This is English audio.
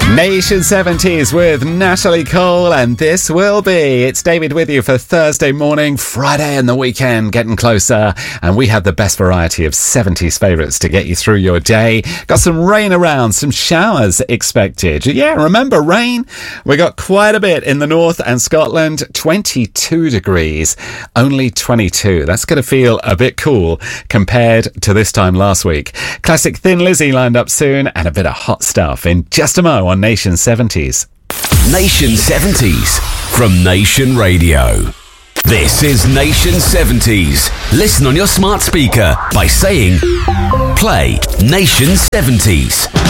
Nation 70s with Natalie Cole, and this will be It's David with you for Thursday morning, Friday and the weekend getting closer, and we have the best variety of 70s favourites to get you through your day. Got some rain around, some showers expected. Yeah, remember rain? We got quite a bit in the north and Scotland, 22 degrees, only 22. That's going to feel a bit cool compared to this time last week. Classic Thin Lizzy lined up soon, and a bit of hot stuff in just a mo on Nation 70s. Nation 70s from Nation Radio. This is Nation 70s. Listen on your smart speaker by saying, play Nation 70s.